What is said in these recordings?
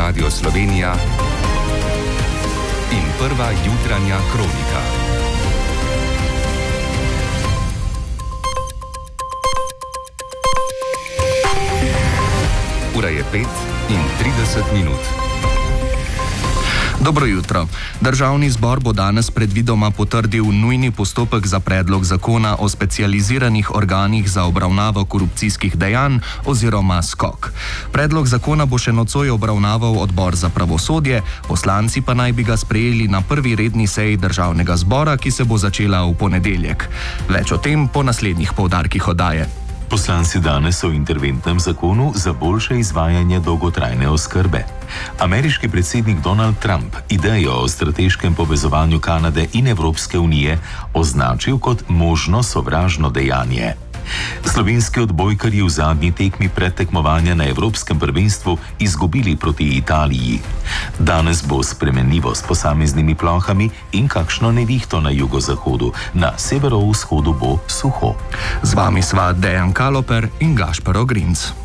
Radio Slovenija in prva jutranja kronika. Ura je 5:30. Dobro jutro. Državni zbor bo danes predvidoma potrdil nujni postopek za predlog zakona o specializiranih organih za obravnavo korupcijskih dejanj oziroma SKOK. Predlog zakona bo še nocoj obravnaval odbor za pravosodje, poslanci pa naj bi ga sprejeli na prvi redni seji državnega zbora, ki se bo začela v ponedeljek. Več o tem po naslednjih poudarkih oddaje. Poslanci danes o interventnem zakonu za boljše izvajanje dolgotrajne oskrbe. Ameriški predsednik Donald Trump idejo o strateškem povezovanju Kanade in Evropske unije označil kot možno sovražno dejanje. Slovenski odbojkarji v zadnji tekmi predtekmovanja na Evropskem prvenstvu izgubili proti Italiji. Danes bo spremenljivo s posameznimi plohami in kakšno nevihto na jugozahodu, na severovzhodu bo suho. Z vami sva Dejan Kaloper in Gašper Ogrinc.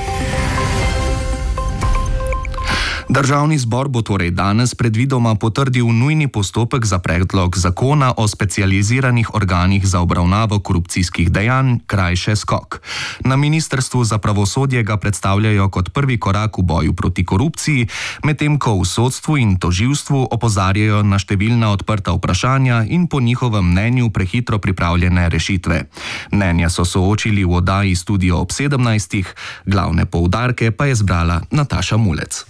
Državni zbor bo torej danes predvidoma potrdil nujni postopek za predlog zakona o specializiranih organih za obravnavo korupcijskih dejanj, krajše SKOK. Na Ministrstvu za pravosodje ga predstavljajo kot prvi korak v boju proti korupciji, medtem ko v sodstvu in tožilstvu opozarjajo na številna odprta vprašanja in po njihovem mnenju prehitro pripravljene rešitve. Mnenja so soočili v oddaji Studio ob 17, glavne poudarke pa je zbrala Nataša Mulec.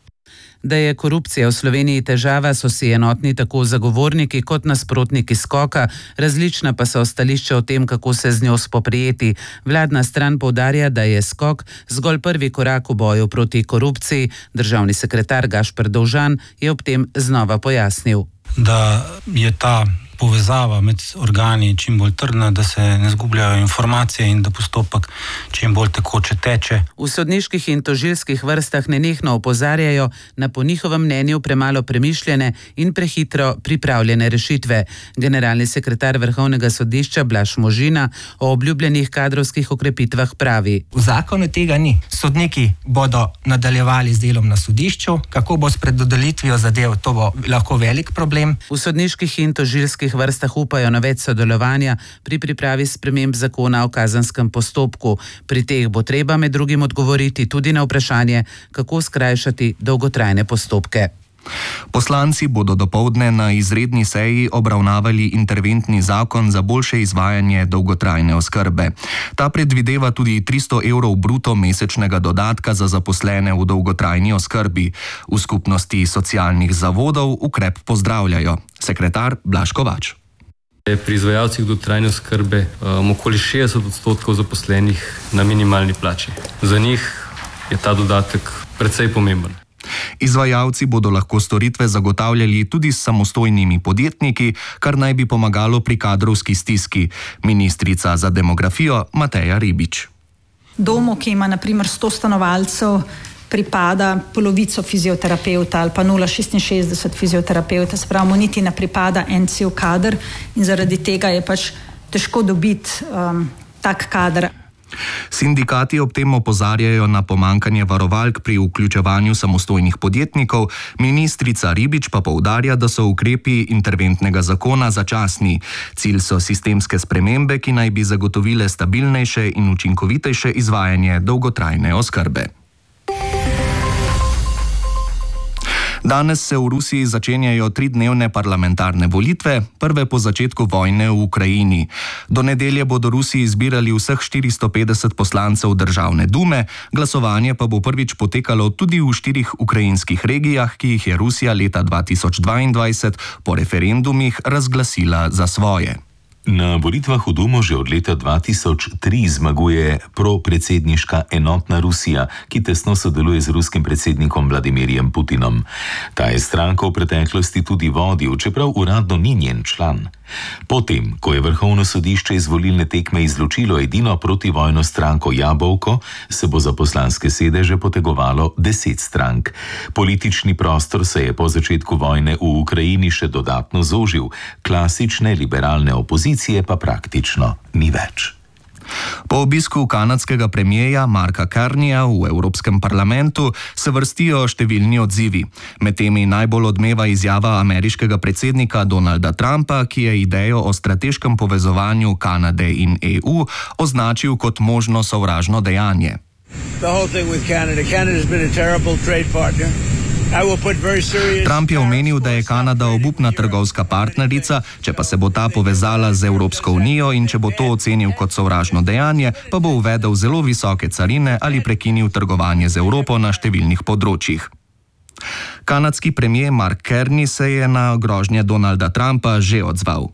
Da je korupcija v Sloveniji težava, so si enotni tako zagovorniki kot nasprotniki SKOK-a, različna pa so stališča o tem, kako se z njo spoprijeti. Vladna stran poudarja, da je SKOK zgolj prvi korak v boju proti korupciji. Državni sekretar Gašper Dovžan je ob tem znova pojasnil. Da je ta povezava med organi čim bolj trdna, da se ne zgubljajo informacije in da postopek čim bolj tekoče teče. V sodniških in tožilskih vrstah nenehno opozarjajo na po njihovem mnenju premalo premišljene in prehitro pripravljene rešitve. Generalni sekretar Vrhovnega sodišča Blaž Možina o obljubljenih kadrovskih okrepitvah pravi. V zakonu tega ni. Sodniki bodo nadaljevali z delom na sodišču, kako bo s predodelitvijo zadev, to bo lahko velik problem. V sodniških in tožilskih vrstah upajo na več sodelovanja pri pripravi sprememb zakona o kazenskem postopku. Pri teh bo treba med drugim odgovoriti tudi na vprašanje, kako skrajšati dolgotrajne postopke. Poslanci bodo dopoldne na izredni seji obravnavali interventni zakon za boljše izvajanje dolgotrajne oskrbe. Ta predvideva tudi 300 evrov bruto mesečnega dodatka za zaposlene v dolgotrajni oskrbi. V skupnosti socialnih zavodov ukrep pozdravljajo. Sekretar Blaž Kovač. Pri izvajalcih dolgotrajne oskrbe okoli 60% zaposlenih na minimalni plači. Za njih je ta dodatek precej pomemben. Izvajalci bodo lahko storitve zagotavljali tudi s samostojnimi podjetniki, kar naj bi pomagalo pri kadrovski stiski. Ministrica za demografijo Mateja Ribič. Domu, ki ima na primer 100 stanovalcev, pripada polovico fizioterapeuta ali pa 0,66 fizioterapeuta, se pravi, mu niti ne pripada en cel kader in zaradi tega je pač težko dobiti tak kader. Sindikati ob tem opozarjajo na pomanjkanje varovalk pri vključevanju samostojnih podjetnikov, ministrica Ribič pa poudarja, da so ukrepi interventnega zakona začasni. Cilj so sistemske spremembe, ki naj bi zagotovile stabilnejše in učinkovitejše izvajanje dolgotrajne oskrbe. Danes se v Rusiji začenjajo 3-dnevne parlamentarne volitve, prve po začetku vojne v Ukrajini. Do nedelje bodo Rusi izbirali vseh 450 poslancev državne dume, glasovanje pa bo prvič potekalo tudi v 4 ukrajinskih regijah, ki jih je Rusija leta 2022 po referendumih razglasila za svoje. Na volitvah v Dumo že od leta 2003 zmaguje propredsedniška enotna Rusija, ki tesno sodeluje z ruskim predsednikom Vladimirjem Putinom. Ta je stranko v preteklosti tudi vodil, čeprav uradno ni njen član. Potem, ko je Vrhovno sodišče iz volilne tekme izločilo edino protivojno stranko Jabolko, se bo za poslanske sedeže potegovalo 10 strank. Politični prostor se je po začetku vojne v Ukrajini še dodatno zožil, klasične liberalne opozicije pa praktično ni več. Po obisku kanadskega premierja Marka Carneya v Evropskem parlamentu se vrstijo številni odzivi. Med temi najbolj odmeva izjava ameriškega predsednika Donalda Trumpa, ki je idejo o strateškem povezovanju Kanade in EU označil kot možno sovražno dejanje. Trump je omenil, da je Kanada obupna trgovska partnerica, če pa se bo ta povezala z Evropsko unijo in če bo to ocenil kot sovražno dejanje, pa bo uvedel zelo visoke carine ali prekinil trgovanje z Evropo na številnih področjih. Kanadski premier Mark Carney se je na grožnje Donalda Trumpa že odzval.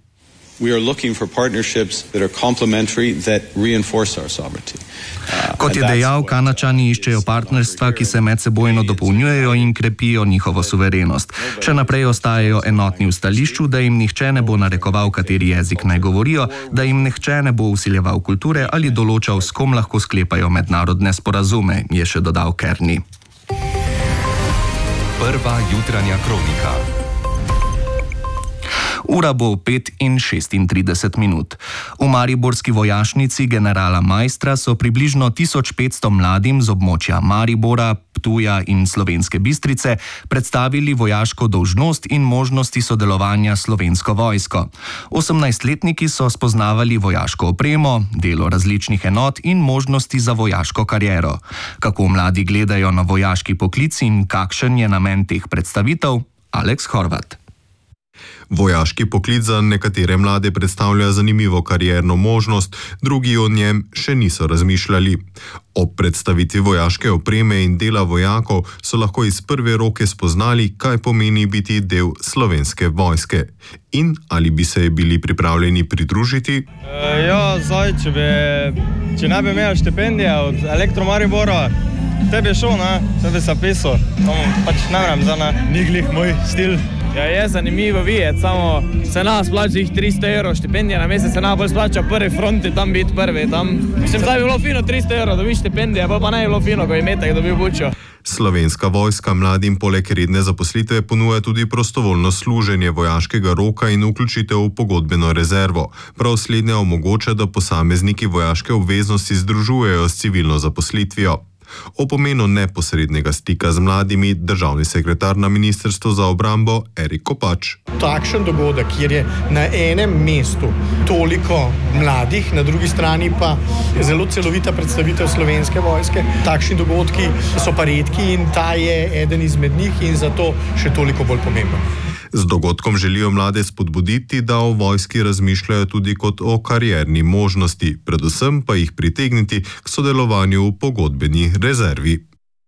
Kot je dejal, Kanačani iščejo partnerstva, ki se medsebojno dopolnjujejo in krepijo njihovo suverenost. Še naprej ostajajo enotni v stališču, da jim nihče ne bo narekoval, kateri jezik naj govorijo, da jim nihče ne bo vsiljeval kulture ali določal, s kom lahko sklepajo mednarodne sporazume, je še dodal Carney. Prva jutranja kronika. Ura bo 5:36. V mariborski vojašnici generala Maistra so približno 1500 mladim z območja Maribora, Ptuja in Slovenske Bistrice predstavili vojaško dolžnost in možnosti sodelovanja s Slovensko vojsko. 18-letniki so spoznavali vojaško opremo, delo različnih enot in možnosti za vojaško kariero. Kako mladi gledajo na vojaški poklic in kakšen je namen teh predstavitev? Aleks Horvat. Vojaški poklic za nekatere mlade predstavlja zanimivo karierno možnost, drugi o njem še niso razmišljali. Ob predstavitvi vojaške opreme in dela vojakov so lahko iz prve roke spoznali, kaj pomeni biti del Slovenske vojske. In ali bi se bili pripravljeni pridružiti? Če ne bi imel štipendije od Elektro Maribora, te bi šel, te bi se pisal. Pač ne vem, ni glih moj stil. Ja, je zanimivo videti, samo se nas plača jih 300 evrov štipendija na mesec, se nas bolj splača prvi fronti, tam biti prvi, tam. Mislim, zdaj bi bilo fino 300 evrov, dobiš štipendija, pa ne bi bilo fino, ko je metek dobil bučo. Slovenska vojska mladim poleg redne zaposlitve ponuja tudi prostovoljno služenje vojaškega roka in vključitev v pogodbeno rezervo. Prav slednja omogoča, da posamezniki vojaške obveznosti združujejo s civilno zaposlitvijo. O pomenu neposrednega stika z mladimi državni sekretar na Ministrstvu za obrambo Erik Kopač. Takšen dogodek, kjer je na enem mestu toliko mladih, na drugi strani pa zelo celovita predstavitev Slovenske vojske, takšni dogodki so pa redki in ta je eden izmed njih in zato še toliko bolj pomemben. Z dogodkom želijo mlade spodbuditi, da o vojski razmišljajo tudi kot o karierni možnosti, predvsem pa jih pritegniti k sodelovanju v pogodbeni rezervi.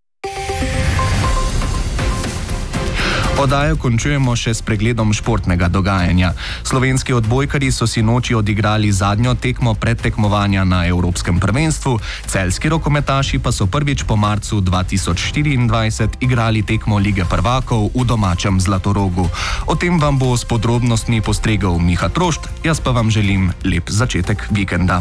Oddajo končujemo še s pregledom športnega dogajanja. Slovenski odbojkarji so si noči odigrali zadnjo tekmo predtekmovanja na Evropskem prvenstvu, celjski rokometaši pa so prvič po marcu 2024 igrali tekmo Lige prvakov v domačem Zlatorogu. O tem vam bo s podrobnostmi postregel Miha Trošt, jaz pa vam želim lep začetek vikenda.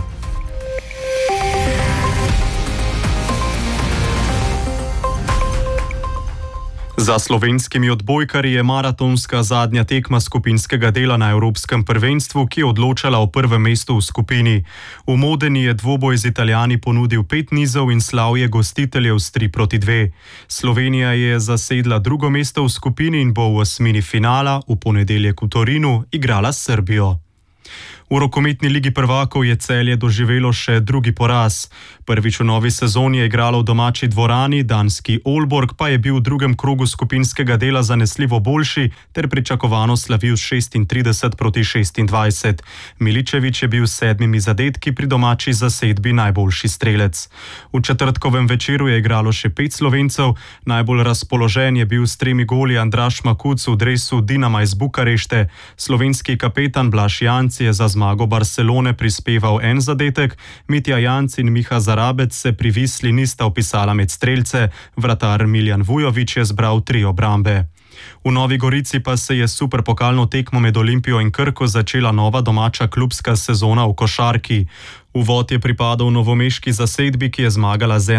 Za slovenskimi odbojkarji je maratonska zadnja tekma skupinskega dela na Evropskem prvenstvu, ki je odločala o prvem mestu v skupini. V Modeni je dvoboj z Italijani ponudil 5 nizov in slavje gostiteljev s 3-2. Slovenija je zasedla drugo mesto v skupini in bo v osmini finala v ponedeljek v Torinu igrala s Srbijo. V rokometni Ligi prvakov je Celje doživelo še drugi poraz. Prvič v novi sezoni je igralo v domači dvorani, danski Aalborg pa je bil v drugem krogu skupinskega dela zanesljivo boljši ter pričakovano slavil 36-26. Miličević je bil s 7 zadetki pri domači zasedbi najboljši strelec. V četrtkovem večeru je igralo še 5 Slovencev, najbolj razpoložen je bil s 3 goli Andraž Makuc v dresu Dinama iz Bukarešte. Slovenski kapetan Blaž Janci je za zmago Barcelone prispeval 1 zadetek, Mitja Janc in Miha Zarabec se pri Visli nista vpisala med strelce, vratar Miljan Vujović je zbral 3 obrambe. V Novi Gorici pa se je superpokalno tekmo med Olimpijo in Krko začela nova domača klubska sezona v košarki. Uvod je pripadal novomeški zasedbi, ki je zmagala z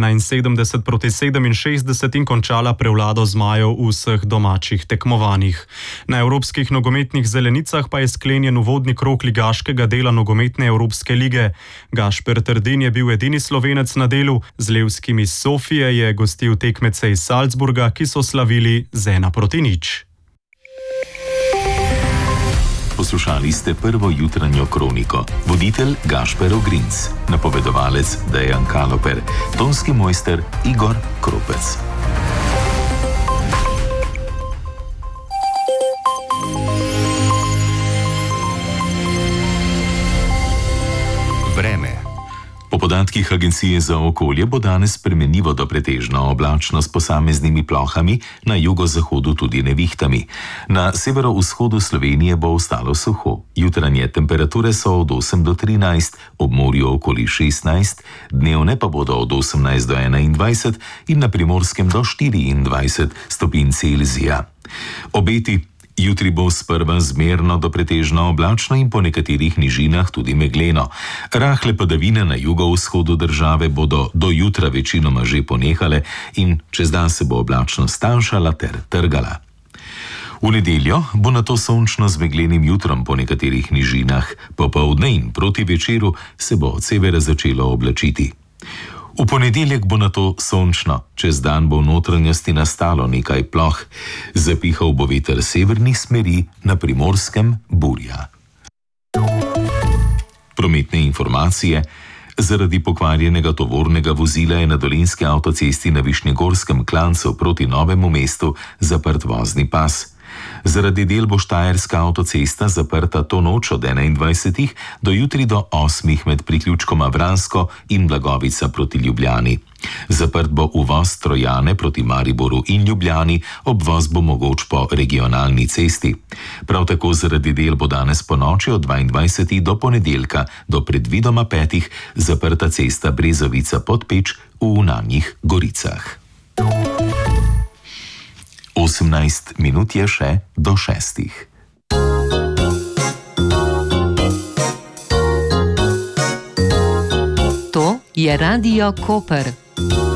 71-67 in končala prevlado zmajev v vseh domačih tekmovanjih. Na evropskih nogometnih zelenicah pa je sklenjen uvodni krog ligaškega dela nogometne Evropske lige. Gašper Trdin je bil edini Slovenec na delu, z Levskim iz Sofije je gostil tekmece iz Salzburga, ki so slavili z 1-0. Poslušali ste prvo jutranjo kroniko. Voditelj Gašper Ogrinc, napovedovalec Dejan Kaloper, tonski mojster Igor Kropec. Vreme. Po podatkih Agencije za okolje bo danes spremenljivo do pretežno oblačno s posameznimi plohami, na jugozahodu tudi nevihtami. Na severovzhodu Slovenije bo ostalo suho. Jutranje temperature so od 8 do 13, ob morju okoli 16, dnevne pa bodo od 18 do 21 in na Primorskem do 24 stopinj Celzija. Obeti. Jutri bo sprva zmerno do pretežno oblačno in po nekaterih nižinah tudi megleno. Rahle padavine na jugovzhodu države bodo do jutra večinoma že ponehale in čez dan se bo oblačnost tanjšala ter trgala. V nedeljo bo nato sončno z meglenim jutrom po nekaterih nižinah, popoldne in proti večeru se bo od severa začelo oblačiti. V ponedeljek bo nato sončno, čez dan bo v notranjosti nastalo nekaj ploh, zapihal bo veter severnih smeri, na Primorskem burja. Prometne informacije. Zaradi pokvarjenega tovornega vozila je na Dolenjski avtocesti na Višnjegorskem klancu proti Novemu mestu zaprt vozni pas. Zaradi del bo Štajerska avtocesta zaprta to noč od 21. do jutri do 8. med priključkoma Vransko in Blagovica proti Ljubljani. Zaprt bo uvoz Trojane proti Mariboru in Ljubljani, obvoz bo mogoč po regionalni cesti. Prav tako zaradi del bo danes po noči od 22. do ponedeljka do predvidoma 5. zaprta cesta Brezovica Podpeč v Unanjih Goricah. 18 minut je še do 6. To je Radio Koper.